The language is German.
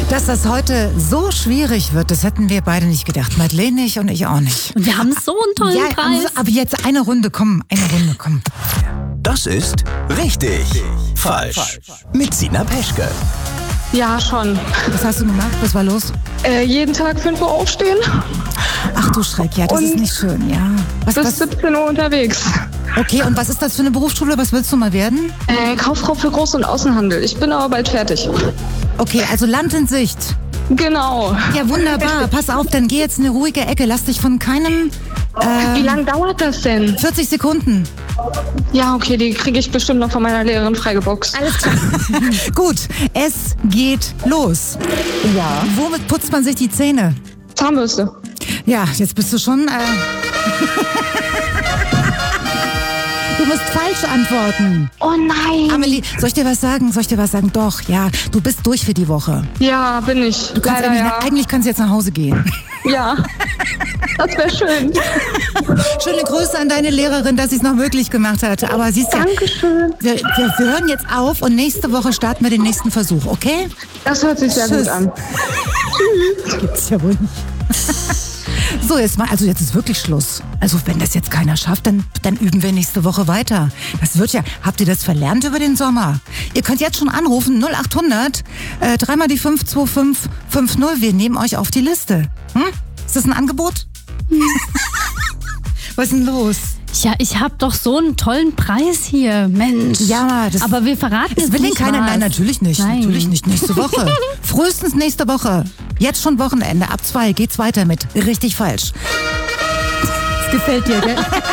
Dass das heute so schwierig wird, das hätten wir beide nicht gedacht. Madeleine nicht und ich auch nicht. Und wir haben so einen tollen Preis. Aber jetzt eine Runde, komm. Das ist richtig falsch. Mit Sina Peschke. Ja, schon. Was hast du gemacht? Was war los? Jeden Tag 5 Uhr aufstehen Ach du Schreck, ja, das Und ist nicht schön, ja. bis 17 Uhr unterwegs. Okay, und was ist das für eine Berufsschule? Was willst du mal werden? Kauffrau für Groß- und Außenhandel. Ich bin aber bald fertig. Okay, also Land in Sicht. Genau. Ja, wunderbar. Pass auf, dann geh jetzt in eine ruhige Ecke. Lass dich von keinem... Wie lange dauert das denn? 40 Sekunden. Ja, okay, die kriege ich bestimmt noch von meiner Lehrerin freigeboxt. Alles klar. Gut, es geht los. Ja. Womit putzt man sich die Zähne? Zahnbürste. Ja, jetzt bist du schon... Du musst falsch antworten. Oh nein. Amelie, soll ich dir was sagen? Doch, ja, du bist durch für die Woche. Ja, bin ich. Du kannst Leider, eigentlich kannst du jetzt nach Hause gehen. Ja. Das wäre schön. Schöne Grüße an deine Lehrerin, dass sie es noch möglich gemacht hat. Aber siehst du, Dankeschön. wir hören jetzt auf und nächste Woche starten wir den nächsten Versuch, okay? Das hört sich sehr Tschüss. gut an. Gibt's ja wohl nicht. So, jetzt ist wirklich Schluss. Also wenn das jetzt keiner schafft, dann üben wir nächste Woche weiter. Das wird ja, habt ihr das verlernt über den Sommer? Ihr könnt jetzt schon anrufen, 0800, 3 die 52550. Wir nehmen euch auf die Liste. Ist das ein Angebot? Was ist denn los? Ja, ich habe doch so einen tollen Preis hier, Mensch. Ja, aber wir verraten es jetzt will ihn nicht keiner. was. Nein, natürlich nicht. Nein. Natürlich nicht. Nächste Woche. Frühestens nächste Woche. Jetzt schon Wochenende. Ab 2 geht's weiter mit Richtig falsch. Das gefällt dir, gell?